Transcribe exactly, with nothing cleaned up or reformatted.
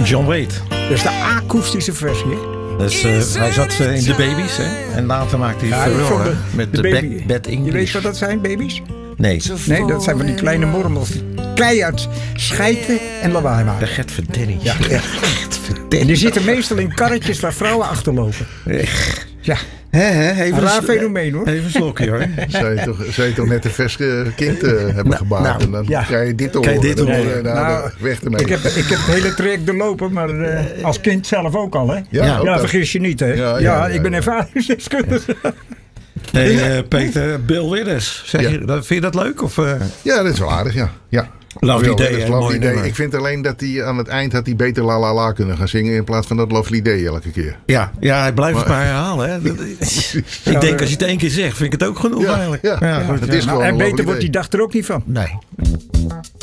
John Wade. Dat is de akoestische versie, hè? Dus, uh, hij zat uh, in de Babies, hè? En later maakte hij Ja, furore de, met de de baby. Bad, bad English. Je weet wat dat zijn, baby's? Nee. Nee, dat zijn van die kleine mormels. Die keihard schijten en lawaai maken. De Gert Verdenning. Ja, echt. En die zitten meestal in karretjes waar vrouwen achterlopen. Ja. He, he, even Een raar een, fenomeen, hoor. Even een slokje, hoor. Zou je toch, zou je toch net een vers uh, kind uh, hebben nou, gebaard. Nou, en dan ja. krijg je dit te Krijg je horen. dit te Dan, horen. uh, nou, Nou, weg ermee. Ik heb, ik heb het hele traject doorlopen, maar uh, als kind zelf ook al, hè? Ja, Ja, ook dat. vergis je niet, hè? Ja, Ja, ja, ja, ik ben ja. ervaringsdeskundige. Hey, uh, Peter, Bill Withers. Zeg Ja. je, vind je dat leuk? Of, uh... Ja, dat is wel aardig, ja. ja. Lovely Wel, Day, dat is hè, Lovely mooi Day. nummer. Ik vind alleen dat hij aan het eind had hij beter La La La kunnen gaan zingen in plaats van dat Lovely Day elke keer. Ja, ja, hij blijft het maar herhalen. Hè. Dat- ik denk, als je het één keer zegt, vind ik het ook genoeg Ja, eigenlijk. ja. goed, Het ja. is gewoon En een beter lovely wordt die day. dag er ook niet van. Nee.